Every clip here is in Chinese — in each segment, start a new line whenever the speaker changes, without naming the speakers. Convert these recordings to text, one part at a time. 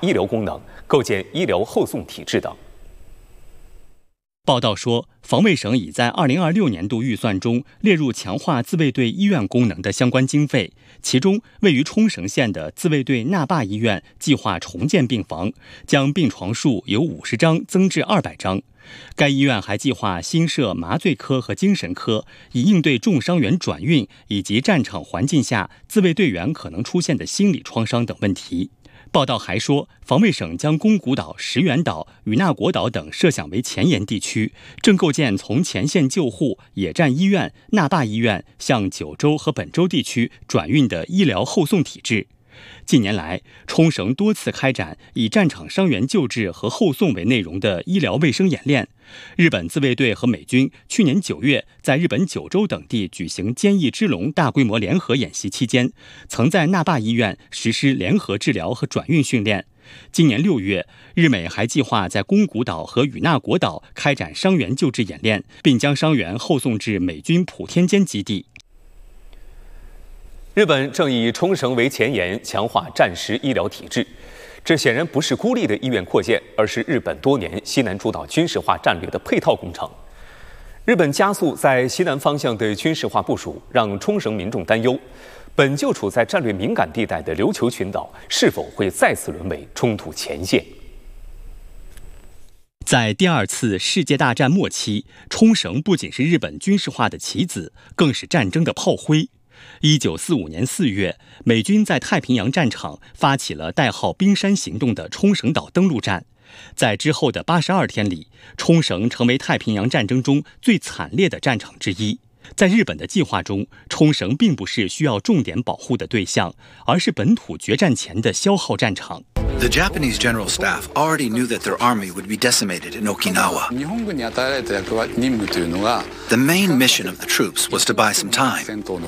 医疗功能，构建医疗后送体制等。
报道说，防卫省已在2026年度预算中列入强化自卫队医院功能的相关经费，其中位于冲绳县的自卫队那霸医院计划重建病房，将病床数由50张增至200张。该医院还计划新设麻醉科和精神科，以应对重伤员转运以及战场环境下自卫队员可能出现的心理创伤等问题。报道还说，防卫省将宫古岛、石垣岛、与那国岛等设想为前沿地区，正构建从前线救护、野战医院、那霸医院向九州和本州地区转运的医疗后送体制。近年来，冲绳多次开展以战场伤员救治和后送为内容的医疗卫生演练。日本自卫队和美军去年9月在日本九州等地举行坚毅之龙大规模联合演习期间，曾在那霸医院实施联合治疗和转运训练。今年6月，日美还计划在宫古岛和与那国岛开展伤员救治演练，并将伤员后送至美军普天间基地。
日本正以冲绳为前沿，强化战时医疗体制。这显然不是孤立的医院扩建，而是日本多年西南诸岛军事化战略的配套工程。日本加速在西南方向的军事化部署，让冲绳民众担忧，本就处在战略敏感地带的琉球群岛是否会再次沦为冲突前线。
在第2次世界大战末期，冲绳不仅是日本军事化的棋子，更是战争的炮灰。1945年4月，美军在太平洋战场发起了代号冰山行动的冲绳岛登陆战。在之后的82天里，冲绳成为太平洋战争中最惨烈的战场之一。在日本的计划中，冲绳并不是需要重点保护的对象，而是本土决战前的消耗战场。
The Japanese general staff already knew that their army would be decimated in Okinawa. The main mission of the troops was to buy some time.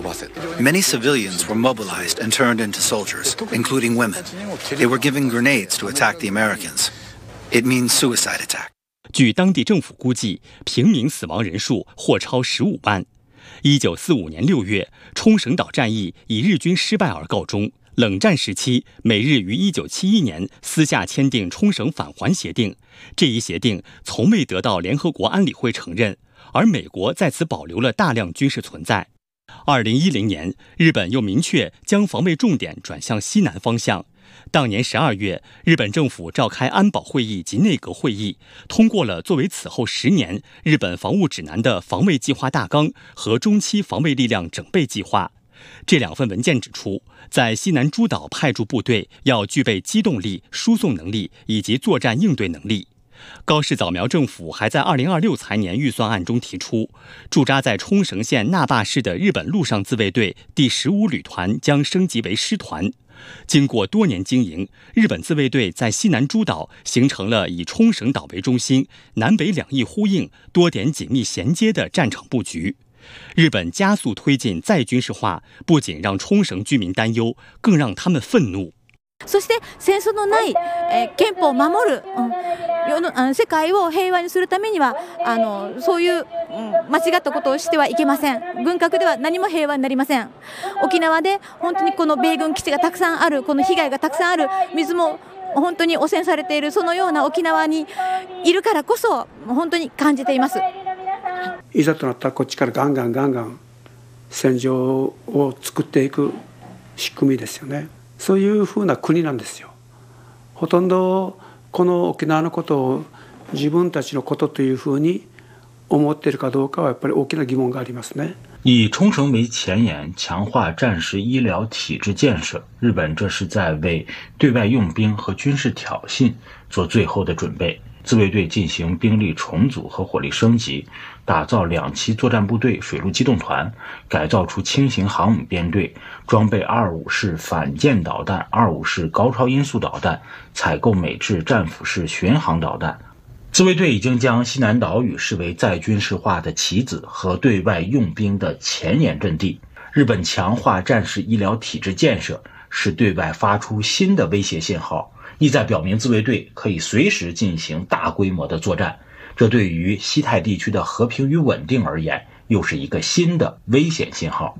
Many civilians were mobilized and turned into soldiers, including women. They were given grenades to attack the Americans. It means suicide attack.
据当地政府估计，平民死亡人数或超15万。1945年6月，冲绳岛战役以日军失败而告终。冷战时期，美日于1971年私下签订冲绳返还协定，这一协定从未得到联合国安理会承认，而美国在此保留了大量军事存在。2010年，日本又明确将防卫重点转向西南方向。当年12月，日本政府召开安保会议及内阁会议，通过了作为此后10年日本防务指南的防卫计划大纲和中期防卫力量整备计划。这2份文件指出，在西南诸岛派驻部队要具备机动力、输送能力以及作战应对能力。高市早苗政府还在2026财年预算案中提出，驻扎在冲绳县那霸市的日本陆上自卫队第15旅团将升级为师团。经过多年经营，日本自卫队在西南诸岛形成了以冲绳岛为中心、南北两翼呼应、多点紧密衔接的战场布局。日本加速推进再军事化，不仅让冲绳居民担忧，更让他们愤怒。
そして戦争のない憲法を守る、世界を平和にするためにはそういう間違ったことをしてはいけません。軍拡では何も平和になりません。沖縄で本当にこの米軍基地がたくさんある、この被害がたくさんある、水も本当に汚染されている、そのような沖縄にいるからこそ本当に感じています。
いざとなったらこっちからガンガン戦場を作っていく仕組みですよね。そういうふうな国なんですよ。ほとんどこの沖縄のことを自分たちのことというふうに思っているかどうかはやっぱり大きな疑問がありますね。
以冲绳为前沿，强化战时医疗体制建设，日本这是在为对外用兵和军事挑衅做最后的准备。自卫队进行兵力重组和火力升级，打造2栖作战部队水陆机动团，改造出轻型航母编队，装备25式反舰导弹、25式高超音速导弹，采购美制战斧式巡航导弹。自卫队已经将西南岛屿视为再军事化的棋子和对外用兵的前沿阵地。日本强化战时医疗体制建设，是对外发出新的威胁信号，意在表明自卫队可以随时进行大规模的作战。这对于西太地区的和平与稳定而言，又是一个新的危险信号。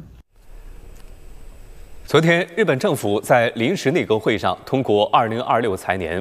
昨天，日本政府在临时内阁会上通过2026财年